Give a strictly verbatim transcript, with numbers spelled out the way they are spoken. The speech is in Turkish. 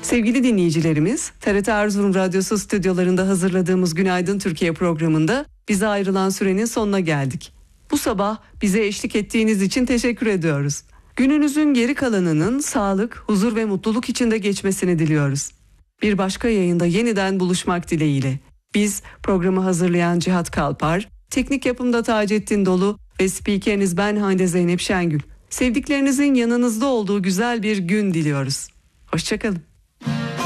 Sevgili dinleyicilerimiz, T R T Erzurum Radyosu stüdyolarında hazırladığımız Günaydın Türkiye programında bize ayrılan sürenin sonuna geldik. Bu sabah bize eşlik ettiğiniz için teşekkür ediyoruz. Gününüzün geri kalanının sağlık, huzur ve mutluluk içinde geçmesini diliyoruz. Bir başka yayında yeniden buluşmak dileğiyle. Biz programı hazırlayan Cihat Kalpar, teknik yapımda Taceddin Dolu ve spikeriniz ben Hande Zeynep Şengül. Sevdiklerinizin yanınızda olduğu güzel bir gün diliyoruz. Hoşçakalın.